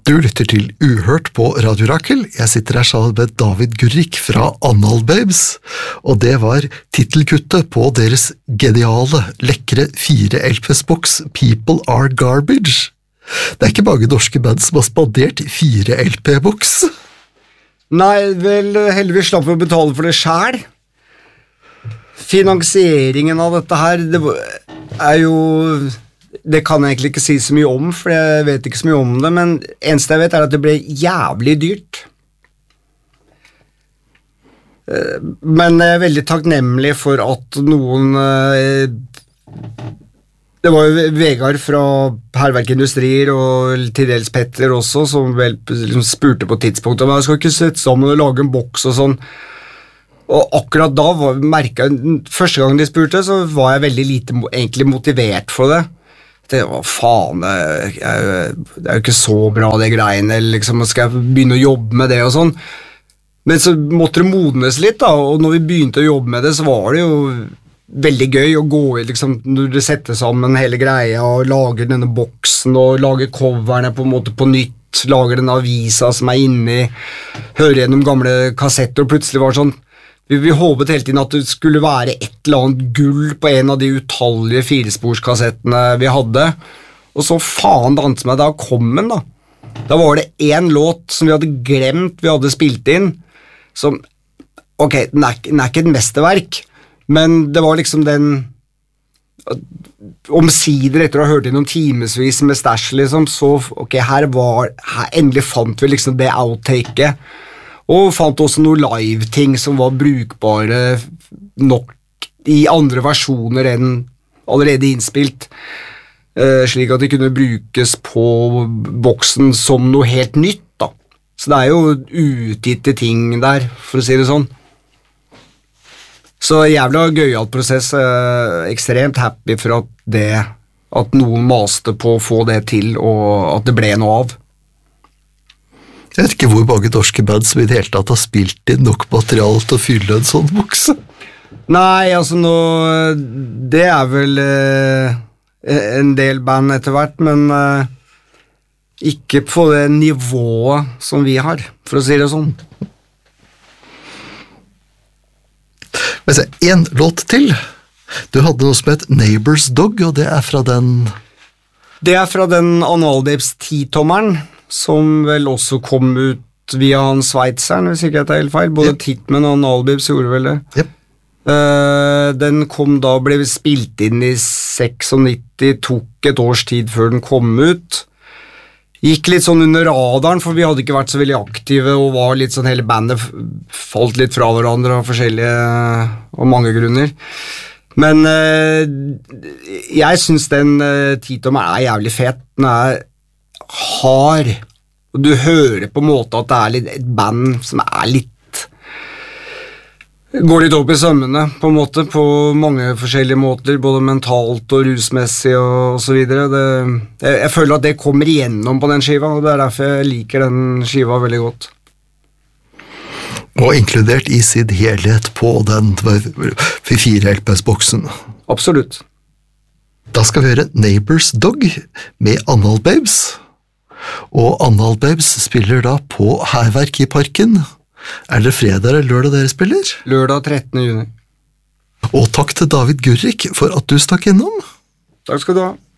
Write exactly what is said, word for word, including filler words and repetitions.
Du lytter til Uhørt på Radio Rakel. Jeg sitter her sammen med David Gurrik fra Analbabes, og det var titelkuttet på deres geniale, lekre fire L P-boks People Are Garbage. Det er ikke mange norske band som har spandert fire L P-boks. Nei, vel, heldigvis slapp vi å betale for det selv. Finansieringen av dette her, det er jo... Det kan jeg egentlig ikke si så mye om, for jeg vet ikke så mye om det, men eneste jeg vet er at det ble jævlig dyrt. Men jeg er veldig takknemlig for at noen... Det var jo Vegard fra Herverk Industrier og til dels Petter også, som vel liksom spurte på tidspunktet, men jeg skal ikke sette sammen og lage en boks og sånn. Og akkurat da var, merket jeg, første gang de spurte, så var jeg veldig lite egentlig motivert for det. Det var faen, jeg, jeg, det er jo ikke så bra det greiene, liksom, skal jeg begynne å jobbe med det og sånn. Men så måtte det modnes litt da, og når vi begynte å jobbe med det, så var det jo veldig gøy å gå i, liksom, når du setter sammen hele greia og lager denne boksen og lager coverne på en måte på nytt, lager den avisa som er inne i, hører gjennom gamle kassetter, og plutselig var det sånn, Vi, vi håpet hele tiden at det skulle være et eller annet gull på en av de utallige firesporskassettene vi hadde. Og så faen danset meg, da kom den da. Da var det en låt som vi hadde glemt vi hadde spilt inn, som, ok, den er, den er ikke et mesterverk, men det var liksom den, omsider etter å ha hørt inn noen timesvis med Stash, liksom, så, ok, her var, her endelig fant vi liksom det outtaket, og fant også noen live-ting som var brukbare nok i andre versjoner enn allerede innspilt, eh, slik at de kunne brukes på boksen som noe helt nytt da. Så det er jo utgitte ting der, for å si det sånn. Så jævla gøyalt prosess, eh, ekstremt happy for at det, at noen maste på å få det til, og at det ble noe av. Jeg vet ikke hvor mange norske band som i det hele tatt har spilt inn nok materiale til å fylle en sånn boks. Nei, altså nå, det er vel eh, en del band etter hvert, men eh, ikke på det nivået som vi har, for å si det sånn. Men se, en låt til. Du hadde noe som het Neighbor's Dog, og det er fra den... Det er fra den Analbabes ti-tommeren, som vel også kom ut via han Sveitseren, hvis ikke jeg tar helt feil. Både yep. Titman og Analbabes gjorde vel det. Yep. Uh, den kom da, ble spilt inn i nittioseksognitti, tok et års tid før den kom ut. Gikk litt sånn under radaren, for vi hadde ikke vært så veldig aktive, og var litt sånn, hele bandet falt litt fra hverandre av forskjellige, og mange grunner. Men uh, jeg synes den uh, ti-tommeren er jævlig fet. Den er hard, og du hører på en måte at det er litt, et band som er litt går litt opp i sømmene på en måte, på mange forskjellige måter, både mentalt og rusmessig og, og så videre. Det, jeg, jeg føler at det kommer igjennom på den skiva, og det er derfor jeg liker den skiva veldig godt. Og inkludert i sin helhet på den fire L P-boksen. Absolutt. Da skal vi høre Neighbor's Dog med Analbabes. Og Analbabes spiller da på Herverk i Parken. Er det fredag eller lørdag dere spiller? Lørdag trettende juni. Og takk til David Gurrik for at du stakk innom. Takk skal du ha.